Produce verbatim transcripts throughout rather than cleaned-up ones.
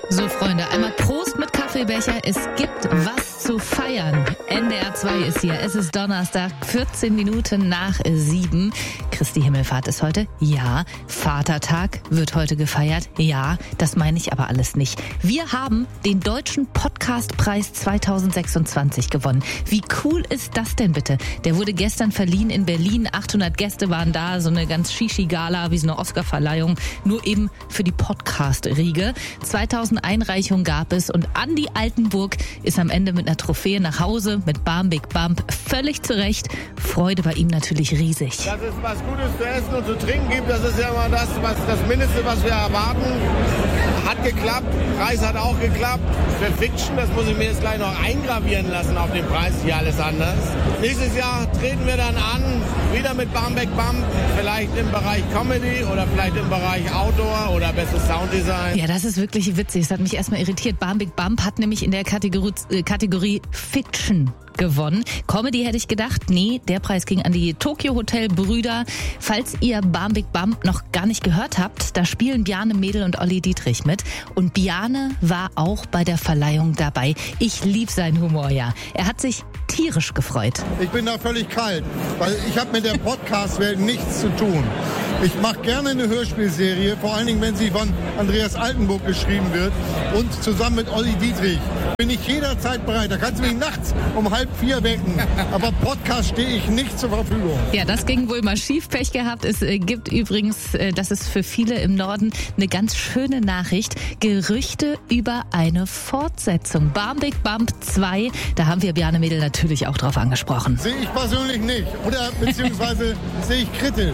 So, Freunde, einmal Prost mit Kaffeebecher. Es gibt was zu feiern. N D R zwei ist hier. Es ist Donnerstag, vierzehn Minuten nach sieben. Christi Himmelfahrt ist heute. Ja. Vatertag wird heute gefeiert. Ja. Das meine ich aber alles nicht. Wir haben den Deutschen Podcastpreis zweitausendsechsundzwanzig gewonnen. Wie cool ist das denn bitte? Der wurde gestern verliehen in Berlin. achthundert Gäste waren da. So eine ganz Shishi-Gala, wie so eine Oscar-Verleihung. Nur eben für die Podcast-Riege. zweitausend Einreichungen gab es und Andi Altenburg ist am Ende mit einer Trophäe nach Hause mit Bam Big Bump. Völlig zu Recht. Freude bei ihm natürlich riesig. Dass es was Gutes zu essen und zu trinken gibt, das ist ja immer das, was, das Mindeste, was wir erwarten. Hat geklappt. Preis hat auch geklappt. Für Fiction, das muss ich mir jetzt gleich noch eingravieren lassen auf den Preis. Hier alles anders. Nächstes Jahr treten wir dann an, wieder mit Bam Big Bump. Vielleicht im Bereich Comedy oder vielleicht im Bereich Outdoor oder bestes Sounddesign. Ja, das ist wirklich witzig. Das hat mich erstmal irritiert. Bam Big Bump hat nämlich in der Kategorie, äh, Kategorie Fiction gewonnen. Comedy hätte ich gedacht, nee, der Preis ging an die Tokyo Hotel Brüder. Falls ihr Bam Big Bump noch gar nicht gehört habt, da spielen Bjarne Mädel und Olli Dietrich mit. Und Bjarne war auch bei der Verleihung dabei. Ich lieb seinen Humor, ja. Er hat sich tierisch gefreut. Ich bin da völlig kalt, weil ich habe mit der Podcast-Welt nichts zu tun. Ich mache gerne eine Hörspielserie, vor allen Dingen, wenn sie von Andreas Altenburg geschrieben wird und zusammen mit Olli Dietrich. Bin ich jederzeit bereit. Da kannst du mich nachts um halb vier wecken. Aber Podcast stehe ich nicht zur Verfügung. Ja, das ging wohl mal schief, Pech gehabt. Es äh, gibt übrigens, äh, das ist für viele im Norden eine ganz schöne Nachricht, Gerüchte über eine Fortsetzung. Bam Big Bump zwei, da haben wir Bjarne Mädel natürlich auch drauf angesprochen. Sehe ich persönlich nicht. Oder beziehungsweise sehe ich kritisch.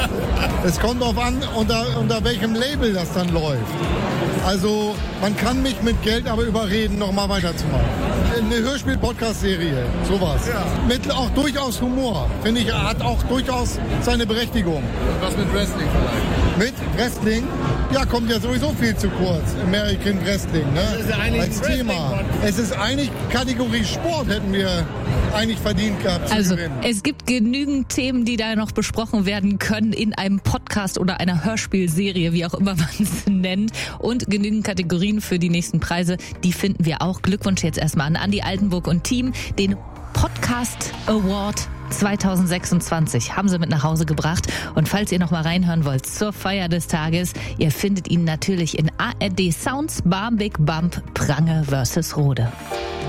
Es kommt darauf an, unter, unter welchem Label das dann läuft. Also man kann mich mit Geld aber überreden, nochmal weiterzumachen. Eine Hörspiel-Podcast-Serie, sowas. Ja. Mit auch durchaus Humor, finde ich, hat auch durchaus seine Berechtigung. Und was mit Wrestling vielleicht? Mit Wrestling? Ja, kommt ja sowieso viel zu kurz. American Wrestling, ne? Das ist ja eigentlich als Thema. Es ist eigentlich Kategorie Sport, hätten wir eigentlich verdient gehabt. Also es gibt genügend Themen, die da noch besprochen werden können in einem Podcast oder einer Hörspielserie, wie auch immer man es nennt. Und genügend Kategorien für die nächsten Preise, die finden wir auch. Glückwunsch jetzt erstmal an Andi Altenburg und Team. Den Podcast Award zweitausendsechsundzwanzig haben sie mit nach Hause gebracht. Und falls ihr noch mal reinhören wollt zur Feier des Tages, ihr findet ihn natürlich in A R D Sounds Bam Big Bump Prange versus Rode.